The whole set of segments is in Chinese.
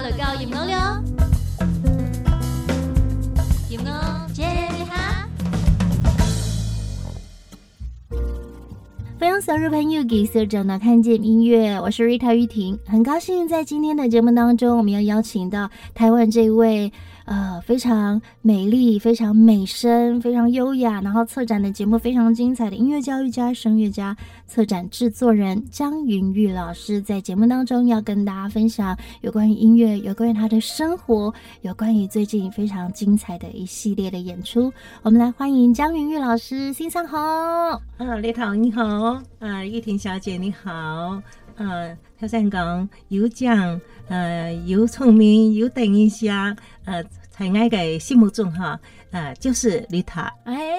就到音乐了。音乐接你哈。 欢迎所有朋友给所长的看见音乐，我是 Rita 玉婷，很高兴在今天的节目当中，我们要邀请到台湾这位非常美丽、非常美声、非常优雅，然后策展的节目非常精彩的音乐教育家、声乐家、策展制作人江云玉老师，在节目当中要跟大家分享有关于音乐、有关于他的生活、有关于最近非常精彩的一系列的演出。我们来欢迎江云玉老师，欣赏好。 Rita 你好，玉婷小姐你好，头先讲有奖，有聪明，有等一下，在我的心目中哈，就是 Rita。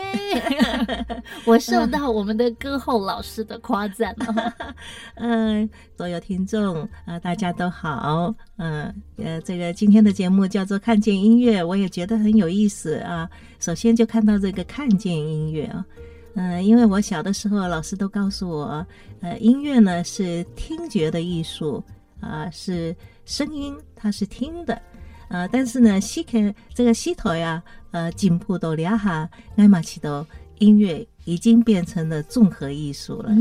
我受到我们的歌后老师的夸赞哦。 所有听众大家都好，这个今天的节目叫做看见音乐，我也觉得很有意思啊。首先就看到这个看见音乐啊。因为我小的时候，老师都告诉我，音乐呢是听觉的艺术是声音，它是听的，但是呢，这个系统呀，进步到了哈，爱马奇的音乐已经变成了综合艺术了。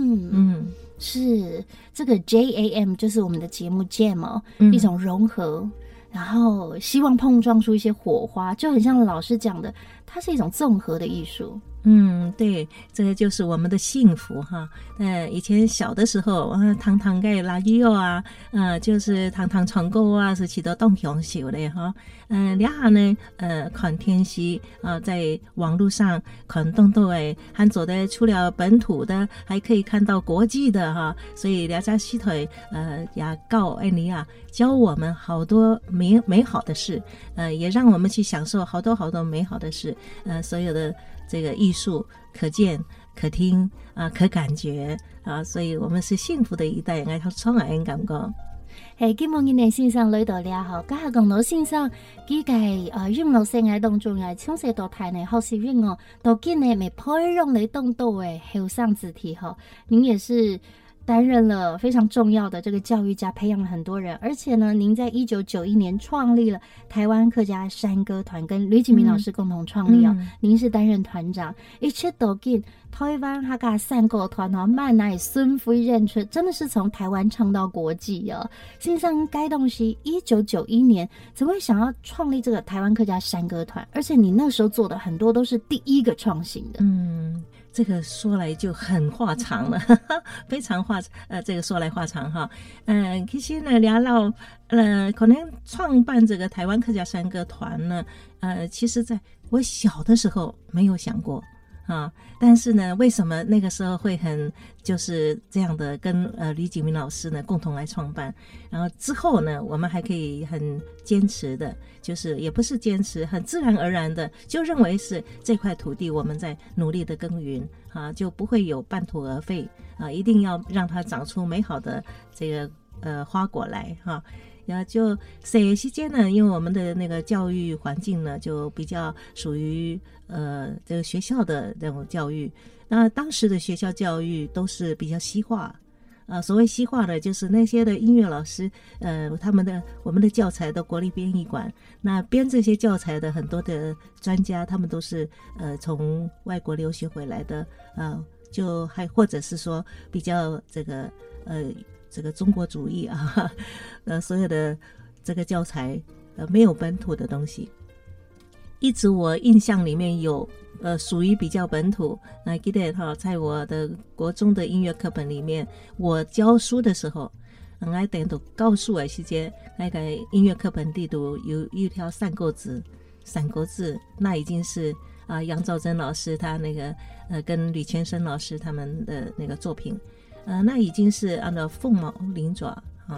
是这个 JAM 就是我们的节目 Jam 哦，一种融合。然后希望碰撞出一些火花，就很像老师讲的，它是一种综合的艺术。 对，这个就是我们的幸福哈。以前小的时候，堂堂盖拉药啊，就是堂堂传歌啊，是起到东乡秀的哈。两下呢，看天气在网络上看东东诶，还做的除了本土的，还可以看到国际的哈。所以两家系统也告你啊，教我们好多美好的事，也让我们去享受好多好多美好的事。所有的这个艺术可见可听可感觉所以我们是幸福的一代，爱创爱人感觉。 今日嘅先生嚟到了後，家下講到先生幾屆音樂生涯當中從小到大呢，學習音樂，到今年咪培養你動到嘅後生子弟哈，您也是担任了非常重要的这个教育家，培养了很多人，而且呢，您在1991年创立了台湾客家山歌团，跟吕锦明老师共同创立您是担任团长。一切都进台湾客家山歌团慢乃孙飞认出，真的是从台湾唱到国际哦。心上该东西1991年怎么会想要创立这个台湾客家山歌团？而且你那时候做的很多都是第一个创新的。 这个说来就很话长了，非常这个说来话长哈。其实呢，聊到可能创办这个台湾客家山歌团呢，其实在我小的时候没有想过但是呢，为什么那个时候会很就是这样的跟吕景明老师呢共同来创办，然后之后呢，我们还可以很坚持的，就是也不是坚持，很自然而然的就认为是这块土地我们在努力的耕耘就不会有半途而废一定要让它长出美好的这个花果来然后就这期间呢，因为我们的那个教育环境呢，就比较属于这个学校的这种教育。那当时的学校教育都是比较西化，所谓西化的，就是那些的音乐老师，我们的教材的国立编译馆，那编这些教材的很多的专家，他们都是从外国留学回来的，就还或者是说比较这个中国主义所有的这个教材没有本土的东西。一直我印象里面有属于比较本土。那记得在我的国中的音乐课本里面，我教书的时候，我等都告诉我时间那个音乐课本地图有一条三国字，那已经是杨兆珍老师他那个跟吕全生老师他们的那个作品。那已经是按照凤毛麟爪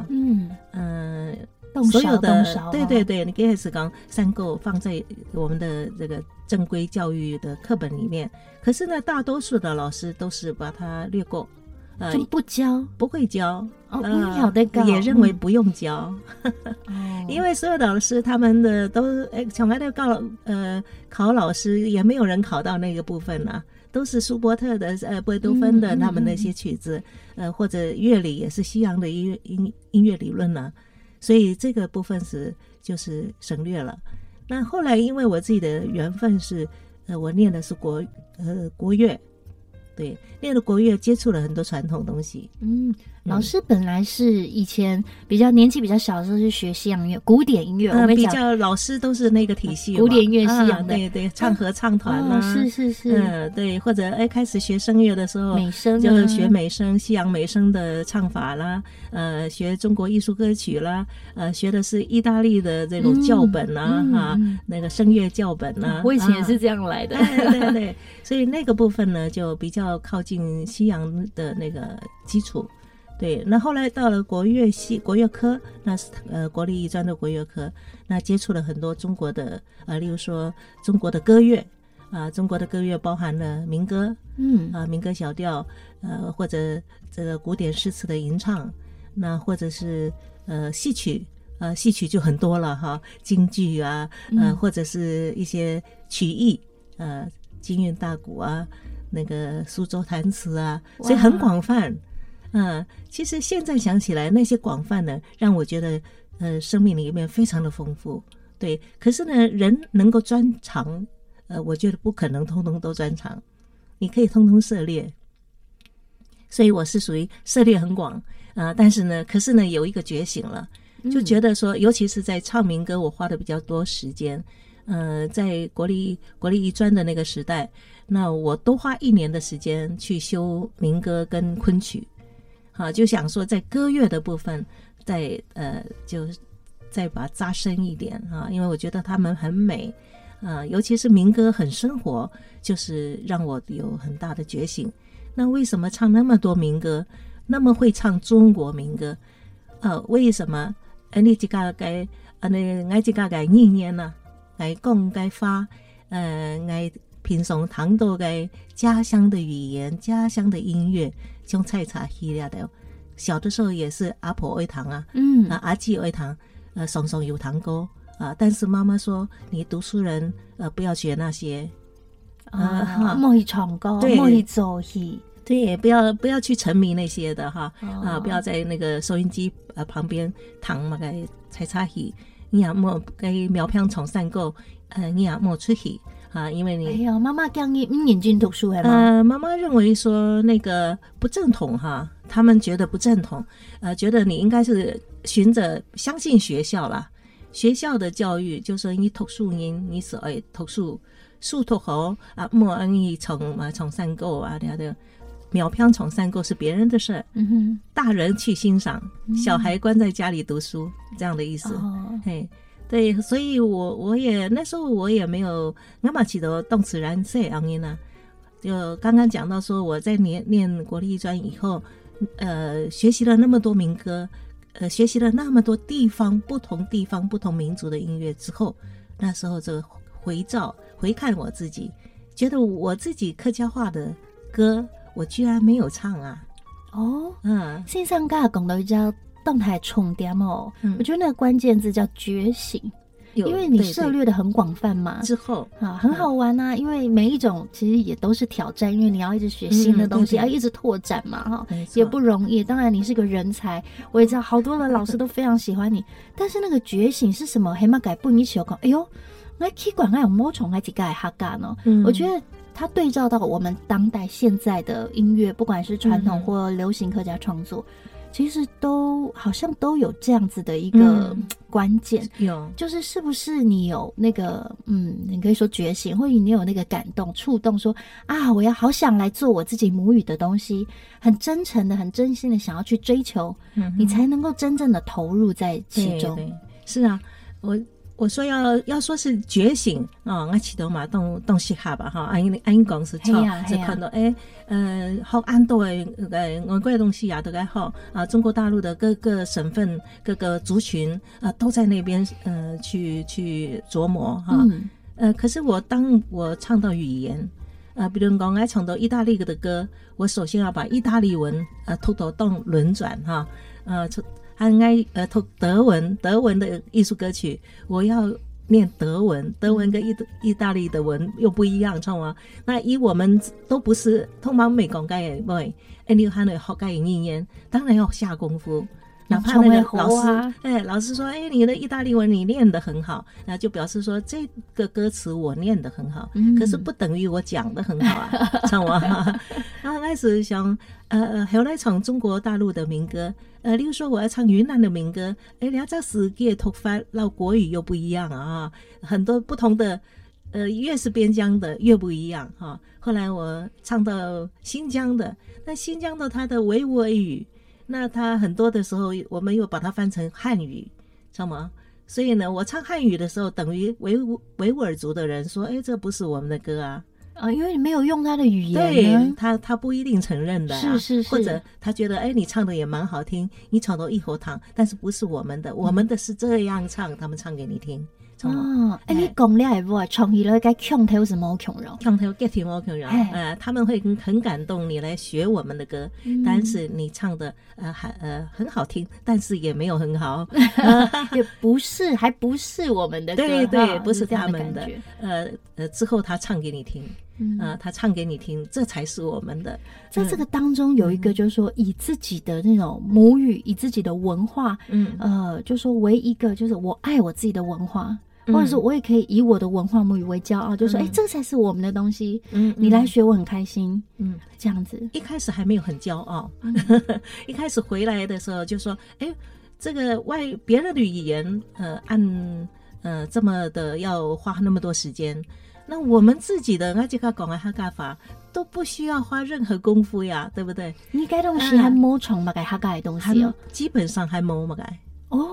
所有的对，你开始讲三个放在我们的这个正规教育的课本里面，可是呢，大多数的老师都是把它略过， 就不教， 不会教也认为不用教，因为所有的老师他们的都从来的考老师也没有人考到那个部分都是舒伯特的贝多芬的他们那些曲子或者乐理也是西洋的音乐理论所以这个部分就是省略了。那后来因为我自己的缘分是，我念的是国乐，对，念了国乐，接触了很多传统东西。 老师本来是以前比较年纪比较小的时候是学西洋乐、古典音乐，我们比较老师都是那个体系， 古典乐、西洋的， 对，唱合唱团啊， 是， 对，或者开始学声乐的时候， 美声就学美声、西洋美声的唱法啦，学中国艺术歌曲啦，学的是意大利的这种教本啊，那个声乐教本啊， 我以前也是这样来的， 对，所以那个部分呢，就比较靠近西洋的那个基础。对，那后来到了国乐科，那是国立艺专的国乐科，那接触了很多中国的例如说中国的歌乐中国的歌乐包含了民歌，民歌小调，或者这个古典诗词的吟唱，那或者是戏曲，戏曲就很多了哈，京剧啊，或者是一些曲艺，京韵大鼓啊，那个苏州弹词啊，所以很广泛。其实现在想起来，那些广泛呢，让我觉得生命里面非常的丰富。对，可是呢，人能够专长，我觉得不可能通通都专长，你可以通通涉猎。所以我是属于涉猎很广，但是呢，可是呢，有一个觉醒了，就觉得说，尤其是在唱民歌，我花的比较多时间。在国立艺专的那个时代，那我多花1年的时间去修民歌跟昆曲。就想说在歌乐的部分就再把它扎深一点因为我觉得他们很美尤其是民歌很生活，就是让我有很大的觉醒。那为什么唱那么多民歌，那么会唱中国民歌为什么你这个该我这个该念念呢，该讲该发该平常谈到的家乡的语言、家乡的音乐，像菜茶戏了的。小的时候也是阿婆会弹阿姐会弹，松松有弹歌但是妈妈说你读书人不要学那些莫去唱歌，莫去做戏， 对，不要去沉迷那些的不要在那个收音机旁边弹嘛个菜茶戏，你也莫该苗片从散过你也莫出去。因为你妈妈叫你认真读书吗？ 妈妈认为说那个不正统他们觉得不正统，觉得你应该是循着相信学校啦，学校的教育就说你读书人，你是爱读书读好莫安逸从散购的苗片从散购是别人的事大人去欣赏，小孩关在家里读书这样的意思嘿。对，所以我也那时候我也没有那么记得动词然这样呢。就刚刚讲到说我在念国立艺专以后，学习了那么多民歌，学习了那么多不同地方不同民族的音乐之后，那时候这个回看我自己，觉得我自己客家话的歌我居然没有唱线上刚刚讲到一家动态重点我觉得那个关键字叫觉醒，因为你涉猎的很广泛嘛， 之后很好玩因为每一种其实也都是挑战，因为你要一直学新的东西，要一直拓展嘛也不容易。当然你是个人才，我也知道好多的老师都非常喜欢你，但是那个觉醒是什么？黑马改不一起有讲，哎呦，那气管还有摸虫还几个哈嘎呢？我觉得它对照到我们当代现在的音乐，不管是传统或流行客家创作。其实好像都有这样子的一个关键，就是是不是你有那个你可以说觉醒，或者你有那个感动触动说我要好想来做我自己母语的东西，很真诚的很真心的想要去追求你才能够真正的投入在其中。 对，是啊，我说要说是觉醒我起头嘛动适合吧按讲是错，是看到学安多的外国的东西都该好中国大陆的各个省份各个族群都在那边去琢磨可是当我唱到语言比如讲唱到意大利的歌，我首先要把意大利文偷动轮转还爱德文的艺术歌曲，我要念德文跟意大利的文又不一样，唱啊。那以我们都不是通常美讲该也不会，你还能学该语言，当然要下功夫哪怕那个老啊师，老师说，你的意大利文你念得很好，那就表示说这个歌词我念得很好，可是不等于我讲得很好啊，唱完然后开始想，后来唱中国大陆的民歌，例如说我要唱云南的民歌，两者自己的突发，到国语又不一样啊，很多不同的。越是边疆的越不一样哈。后来我唱到新疆的，那新疆的它的维吾尔语，那它很多的时候我们又把它翻成汉语，知道吗？所以呢，我唱汉语的时候，等于维吾尔族的人说，这不是我们的歌啊。 因为你没有用他的语言， 对他不一定承认的啊， 是， 或者他觉得你唱的也蛮好听，你唱到一口糖，但是不是我们的，我们的是这样唱，他们唱给你听。 你讲了会不会创意了该腔头是冇强容， 腔头 get 冇强容，他们会很感动你来学我们的歌，但是你唱的很好听，但是也没有很好， 也不是，还不是我们的歌， 对，不是他们的，之后他唱给你听。他唱给你听，这才是我们的。 在这个当中有一个，就是说以自己的那种母语，以自己的文化，就说为一个，就是我爱我自己的文化，或者说我也可以以我的文化母语为骄傲，就说这才是我们的东西，你来学我很开心，这样子。 一开始还没有很骄傲，一开始回来的时候就说，这个别人的语言，按这么的要花那么多时间。那我们自己的，我这个讲的客家话都不需要花任何功夫呀，对不对？ 你该东西还冇从嘛，该客家的东西基本上还冇嘛该。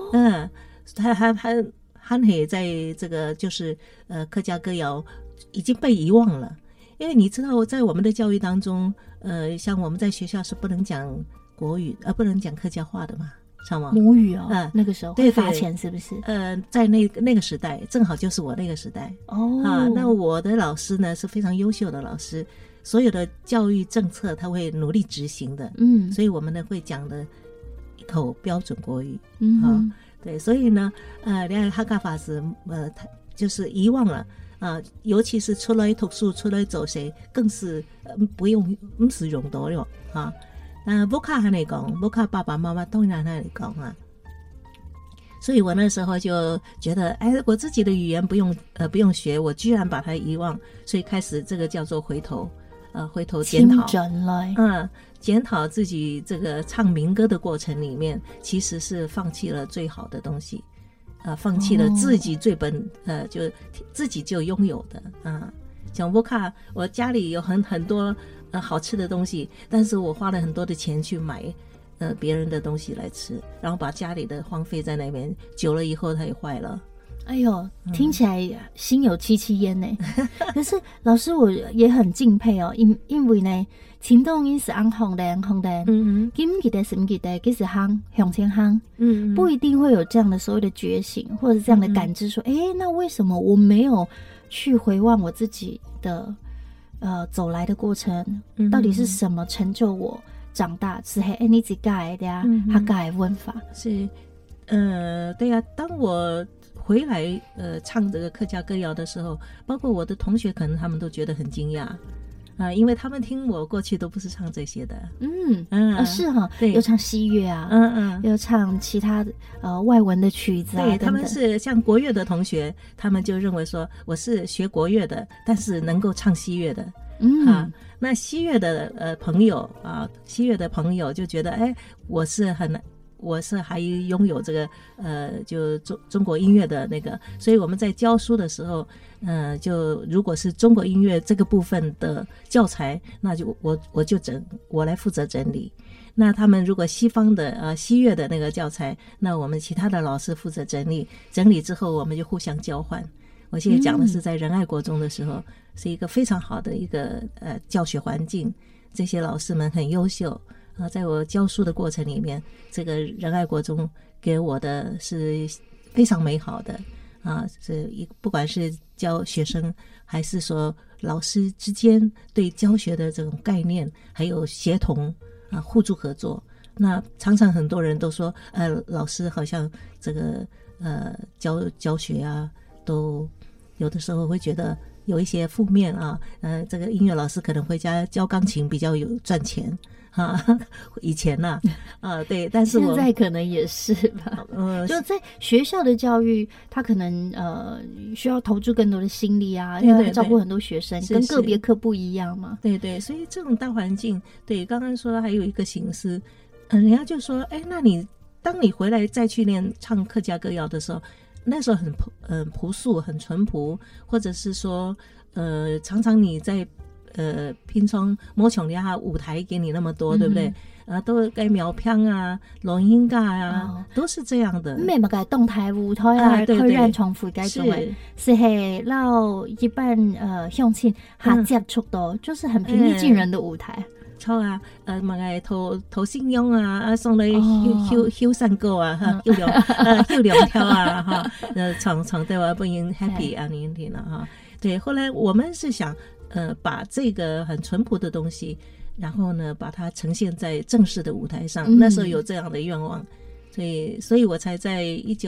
还也在这个就是客家歌谣已经被遗忘了，因为你知道，在我们的教育当中，像我们在学校是不能讲国语，不能讲客家话的嘛。 母语那个时候会罚钱是不是？ 在那个时代，正好就是我那个时代那我的老师呢是非常优秀的老师，所有的教育政策他会努力执行的，所以我们呢会讲的一口标准国语，对，所以呢，连客家话是就是遗忘了尤其是出来读书、出来走谁，更是不是用到了不靠他来讲，不靠爸爸妈妈当然他来讲啊。所以我那时候就觉得，我自己的语言不用学，我居然把它遗忘，所以开始这个叫做回头检讨，检讨自己这个唱民歌的过程里面，其实是放弃了最好的东西，放弃了自己最就自己就拥有的讲不靠，我家里有很多。好吃的东西，但是我花了很多的钱去买别人的东西来吃，然后把家里的荒废在那边，久了以后它也坏了。 哎呦，听起来心有戚戚焉呢。可是老师我也很敬佩因为呢，行动因是按红灯，今记得什么记得，其实向前行，不一定会有这样的所谓的觉醒，或者是这样的感知，说，那为什么我没有去回望我自己的？走来的过程到底是什么成就我长大？是你自己改的呀，他改文法是对呀。当我回来唱这个客家歌谣的时候，包括我的同学，可能他们都觉得很惊讶因为他们听我过去都不是唱这些的。 是哈，有唱西乐啊，有唱其他外文的曲子对，他们是像国乐的同学，他们就认为说我是学国乐的，但是能够唱西乐的。那西乐的朋友西乐的朋友就觉得我是还拥有这个就中国音乐的那个，所以我们在教书的时候就如果是中国音乐这个部分的教材，那就我来负责整理。那他们如果西方的西乐的那个教材，那我们其他的老师负责整理之后，我们就互相交换。我现在讲的是在仁爱国中的时候，是一个非常好的一个教学环境，这些老师们很优秀在我教书的过程里面，这个仁爱国中给我的是非常美好的是不管是教学生还是说老师之间对教学的这种概念，还有协同互助合作。那常常很多人都说老师好像这个教学都有的时候会觉得有一些负面这个音乐老师可能会教钢琴比较有赚钱哈，以前呢，对，但是现在可能也是吧。就在学校的教育，他可能需要投注更多的心力啊，因为他照顾很多学生，跟个别课不一样嘛。 对对，所以这种大环境，对，刚刚说还有一个形式，人家就说，哎，那你当你回来再去练唱客家歌谣的时候，那时候很朴素，很淳朴，或者是说，常常你在拼充某种下舞台给你那么多，对不对？都该苗片啊、录音架啊，都是这样的。 每个动态舞台啊，可以让重复该种诶，是系到一般乡亲还接触到，就是很平易近人的舞台。 错啊，嘛个投信用啊，送来休山歌啊，哈，休两条啊，哈，唱对我不应 happy 啊，你听了哈。对，后来我们是想，把这个很淳朴的东西，然后呢，把它呈现在正式的舞台上。那时候有这样的愿望，所以我才在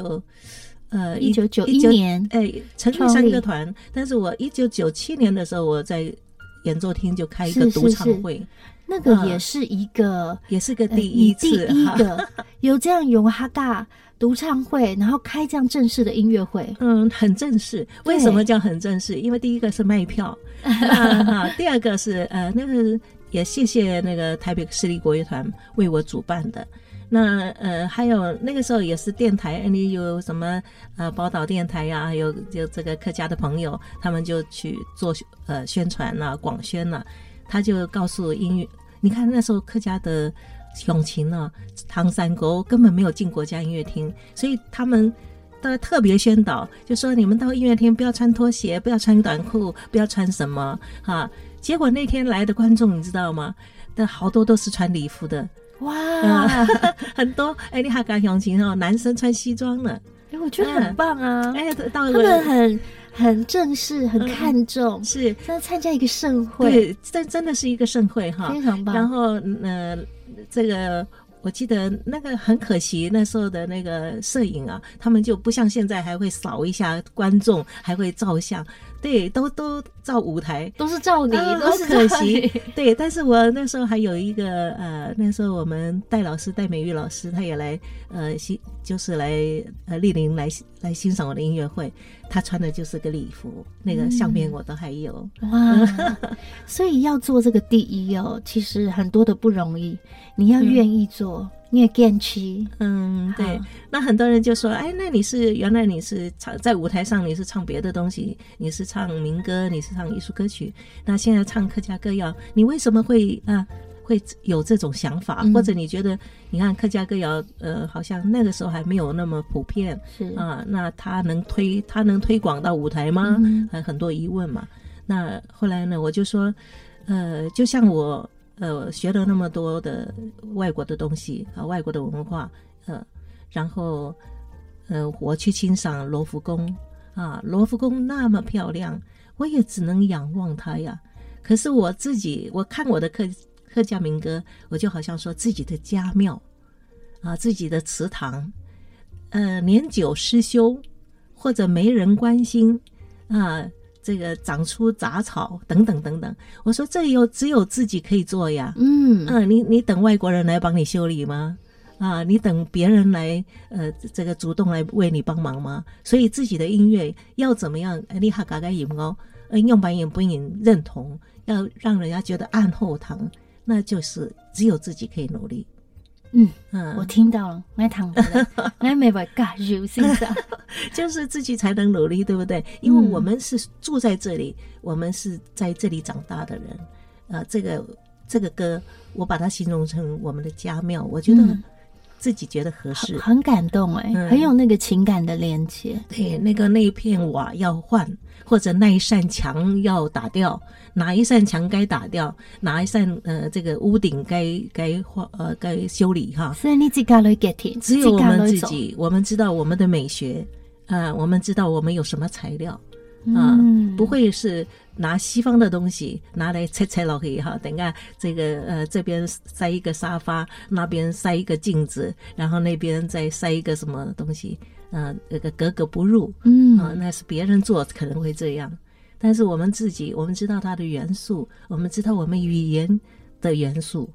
1991 年成立山歌团。但是我1997年的时候，我在演奏厅就开一个独唱会。 那个也是一个， 也是个第一次， 第一个有这样有哈嘎独唱会，然后开这样正式的音乐会， 很正式。为什么叫很正式？因为第一个是卖票，第二个是那个也谢谢那个台北市立国乐团为我主办的。那还有那个时候也是电台，你有什么宝岛电台呀，还有就这个客家的朋友，他们就去做宣传啦、广宣啦，他就告诉音乐。你看那时候客家的永琴呢，唐山沟根本没有进国家音乐厅，所以他们都特别宣导，就说你们到音乐厅不要穿拖鞋，不要穿短裤，不要穿什么哈。结果那天来的观众你知道吗？好多都是穿礼服的， 哇， 很多你还敢永琴哦，男生穿西装呢。 我觉得很棒啊！ 他们很正式，很看重， 是在参加一个盛会， 对，这真的是一个盛会哈， 非常棒。 然后这个我记得那个很可惜，那时候的那个摄影啊，他们就不像现在还会扫一下观众，还会照相，对，都照舞台， 都是照你，都是可惜。对，但是我那时候还有一个那时候我们戴美玉老师，他也来就是来莅临来欣赏我的音乐会，他穿的就是个礼服，那个相片我都还有。 哇，所以要做这个第一其实很多的不容易，你要愿意做。你也坚持， 对。那很多人就说，哎，那原来你是在舞台上你是唱别的东西，你是唱民歌，你是唱艺术歌曲，那现在唱客家歌谣，你为什么会有这种想法？或者你觉得，你看客家歌谣，好像那个时候还没有那么普遍， 是啊，那他能推广到舞台吗？还很多疑问嘛。那后来呢，我就说，就像我。学了那么多的外国的东西啊，外国的文化，然后我去欣赏罗浮宫啊，罗浮宫那么漂亮，我也只能仰望它呀。可是我看我的客家民歌，我就好像说自己的家庙啊，自己的祠堂，年久失修或者没人关心啊。这个长出杂草等等等等，我说这只有自己可以做呀。你等外国人来帮你修理吗？啊，你等别人来这个主动来为你帮忙吗？所以自己的音乐要怎么样？你还改音哦，用白音不引认同，要让人家觉得按后堂，那就是只有自己可以努力。 我听到了，我躺着了，我没办法入心上， 就是自己才能努力，对不对？因为我们是住在这里，我们是在这里长大的人，这个歌，我把它形容成我们的家庙，我觉得自己觉得合适， 很感动很有那个情感的连接。 对，那一片瓦要换，或者那一扇墙要打掉，哪一扇墙该打掉，哪一扇这个屋顶该修理哈。 所以你自己来决定， 只有我们自己，我们知道我们的美学，我们知道我们有什么材料。不会是拿西方的东西拿来拆老黑哈，等下这个这边塞一个沙发，那边塞一个镜子，然后那边再塞一个什么东西，那个格格不入，那是别人做可能会这样，但是我们自己，我们知道它的元素，我们知道我们语言的元素，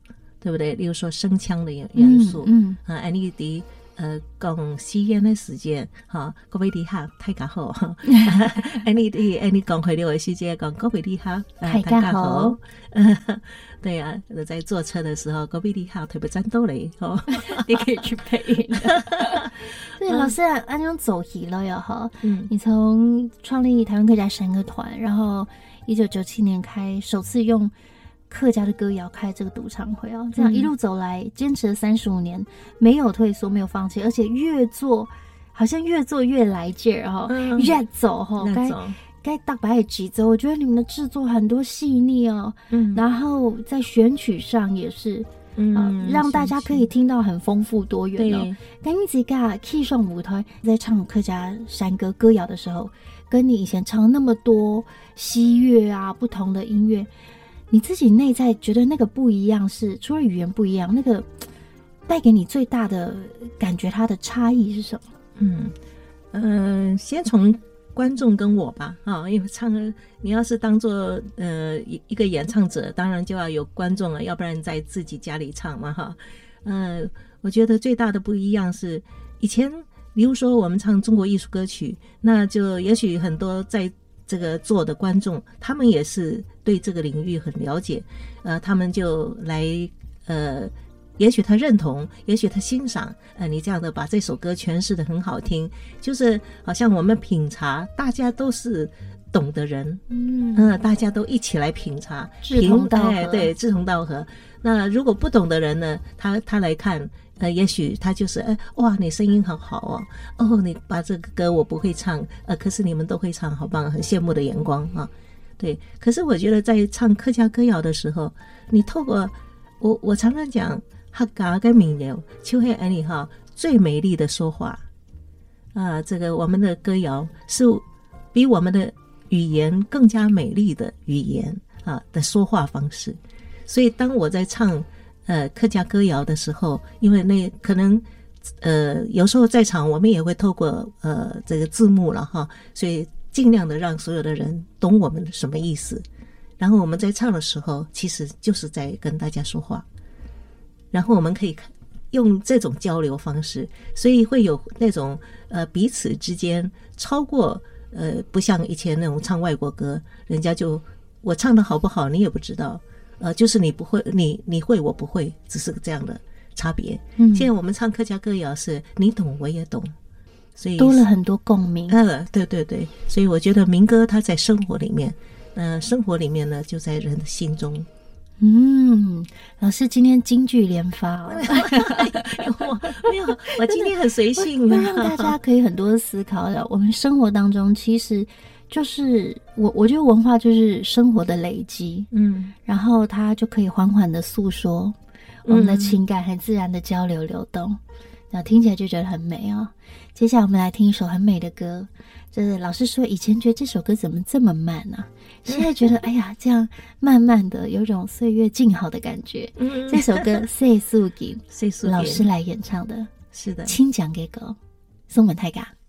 对不对？例如说声腔的元素，安尼的讲吸烟的时间，各位你好，大家好，安尼讲回流的时间，讲各位你好， 大家好， 对呀，在坐车的时候，各位你好，特别战斗嘞， 你可以去配音。对，老师按这种走题了呀，哈，你从创立台湾客家山歌团，然后1997年首次用客家的歌谣开这个独唱会哦，这样一路走来，坚持了35年，没有退缩，没有放弃，而且好像越做越来劲儿哈，越走哈，该大白的节奏，我觉得你们的制作很多细腻哦，然后在选曲上也是。让大家可以听到很丰富多元哦。跟你自己去上舞台，在唱客家山歌歌谣的时候，跟你以前唱那么多西乐啊，不同的音乐，你自己内在觉得那个不一样是除了语言不一样，那个带给你最大的感觉，它的差异是什么？ 先从观众跟我吧，因为你要是当做一个演唱者，当然就要有观众了，要不然在自己家里唱嘛，哈。我觉得最大的不一样是，以前比如说我们唱中国艺术歌曲，那就也许很多在这个做的观众，他们也是对这个领域很了解，他们就来也许他认同，也许他欣赏，你这样的把这首歌诠释得很好听，就是好像我们品茶，大家都是懂的人，大家都一起来品茶， 志同道合， 对，志同道合。那如果不懂的人呢，他来看，也许他就是哇，你声音很好哦，你把这个歌我不会唱，可是你们都会唱，好棒，很羡慕的眼光啊。对，可是我觉得在唱客家歌谣的时候，你透过我常常讲。客家跟民谣就是安尼哈，最美丽的说话这个我们的歌谣是比我们的语言更加美丽的语言的说话方式。所以当我在唱客家歌谣的时候，因为那可能有时候在场我们也会透过这个字幕了哈，所以尽量的让所有的人懂我们什么意思。然后我们在唱的时候，其实就是在跟大家说话。然后我们可以用这种交流方式，所以会有那种彼此之间超过不像以前那种唱外国歌，人家就我唱的好不好你也不知道，就是你不会你会我不会，只是这样的差别。现在我们唱客家歌谣是你懂我也懂，所以多了很多共鸣。 对对对，所以我觉得民歌它在生活里面，生活里面呢就在人的心中。 老师今天金句连发没有，我今天很随性会让大家可以很多思考的。我们生活当中其实就是我觉得文化就是生活的累积，然后它就可以缓缓的诉说我们的情感，很自然的交流流动，然后听起来就觉得很美哦。接下来我们来听一首很美的歌，就是老师说以前觉得这首歌怎么这么慢啊，现在觉得哎呀这样慢慢的有种岁月静好的感觉。这首歌岁数给老师来演唱的， 是的， 亲讲给狗松本泰嘎。